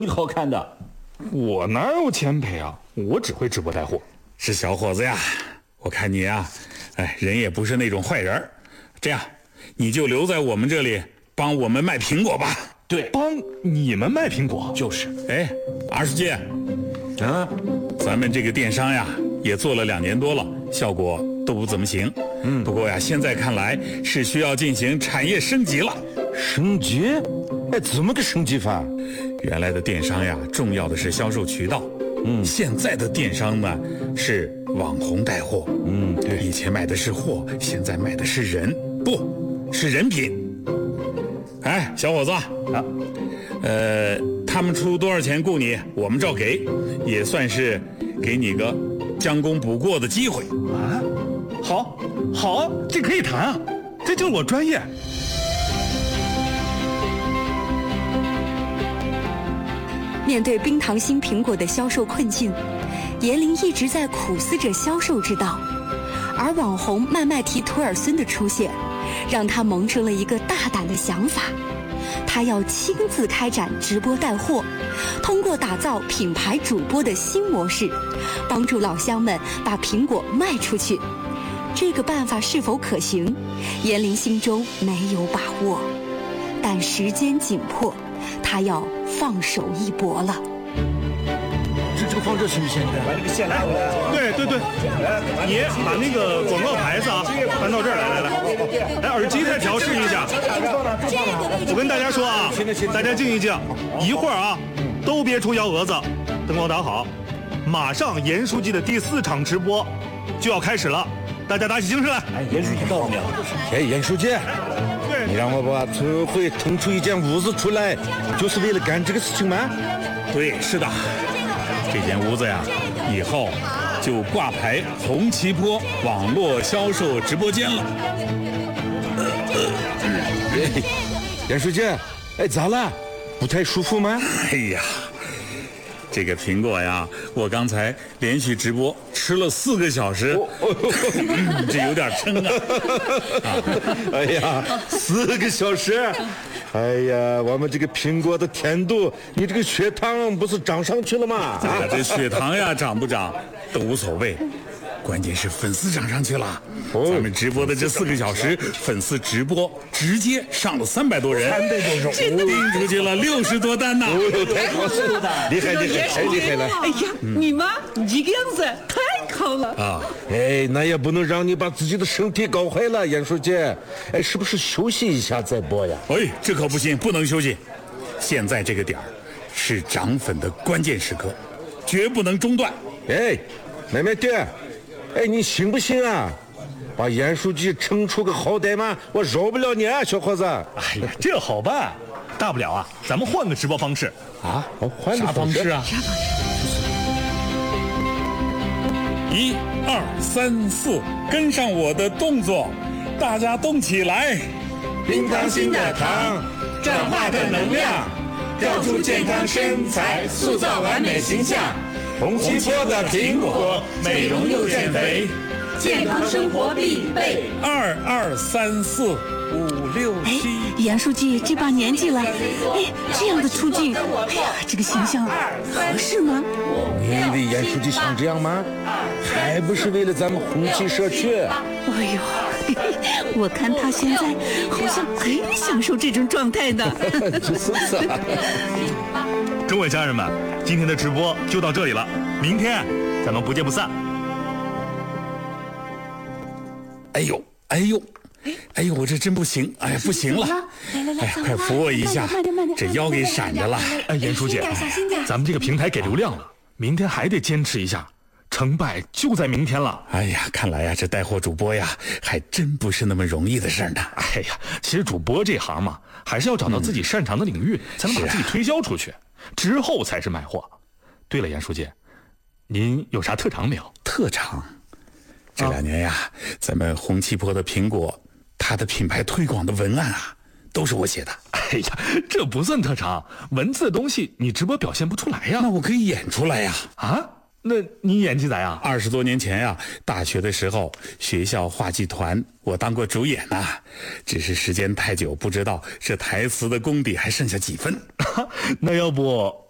你好看的。 我哪有钱赔啊？我只会直播带货。 是小伙子呀，我看你啊，人也不是那种坏人。这样，你就留在我们这里帮我们卖苹果吧。 对， 帮你们卖苹果？ 就是。 二书记，咱们这个电商呀，也做了2年多了，效果都不怎么行。不过呀，现在看来是需要进行产业升级了。 升级？怎么个升级法？ 原来的电商呀，重要的是销售渠道。现在的电商呢，是网红带货。对，以前卖的是货，现在卖的是人，不是人品。小伙子啊，他们出多少钱雇你，我们照给，也算是给你个将功补过的机会啊。好，这可以谈啊，这就是我专业。 面对冰糖新苹果的销售困境，严玲一直在苦思着销售之道，而网红麦麦提图尔孙的出现，让他萌生了一个大胆的想法，他要亲自开展直播带货，通过打造品牌主播的新模式，帮助老乡们把苹果卖出去。这个办法是否可行，严玲心中没有把握，但时间紧迫，他要放手一搏了。 这个放这行不行？把这个线拉过来。 对，你把那个广告牌子啊搬到这儿来，耳机再调试一下。我跟大家说啊，大家静一静，一会儿啊，都别出幺蛾子，灯光打好，马上严书记的第4场直播就要开始了，大家打起精神来。 严书记到了没有？严书记。你让我把村会腾出一间屋子出来，就是为了干这个事情吗？ 对，是的，这间屋子呀，以后就挂牌红旗坡网络销售直播间了。 严书记，咋了？不太舒服吗？ 这个苹果呀，我刚才连续直播吃了4个小时，这有点撑啊。 4个小时，我们这个苹果的甜度，你这个血糖不是涨上去了吗？ 这血糖呀涨不涨都无所谓，关键是粉丝涨上去了。咱们直播的这4个小时，粉丝直播直接上了300多人，300多人，订出去了60多单呢。 太好了，厉害，太厉害了！ 你们这个样子太好了啊！那也不能让你把自己的身体搞坏了，严书记。是不是休息一下再播呀？ 这可不行，不能休息。现在这个点儿是涨粉的关键时刻，绝不能中断。 妹妹爹，你行不行啊？把严书记撑出个好歹嘛，我饶不了你啊，小伙子。 这好办，大不了啊，咱们换个直播方式啊。换个方式啊！1、2、3、4，跟上我的动作，大家动起来！ 冰糖心的糖，转化的能量，调出健康身材，塑造完美形象。红旗坡的苹果，美容又减肥，健康生活必备。 2、2、3、4、5、6、7。 严书记这把年纪了，这样的出镜，这个形象合适吗？ 你以为严书记想这样吗？还不是为了咱们红旗社区。 我看他现在好像很享受这种状态的。 诸位家人们，今天的直播就到这里了，明天咱们不见不散。 我这真不行，不行了，快扶我一下，这腰给闪着了。 严书记，咱们这个平台给流量了，明天还得坚持一下，成败就在明天了。 看来呀，这带货主播呀，还真不是那么容易的事呢。 其实主播这行嘛，还是要找到自己擅长的领域，才能把自己推销出去，之后才是卖货。对了，严书记，您有啥特长没有？ 特长？这2年呀，咱们红旗坡的苹果，它的品牌推广的文案啊，都是我写的。 这不算特长，文字的东西你直播表现不出来呀。 那我可以演出来呀。 那你演技咋样 ？20多年前呀，大学的时候，学校话剧团我当过主演呐，只是时间太久，不知道这台词的功底还剩下几分。 那要不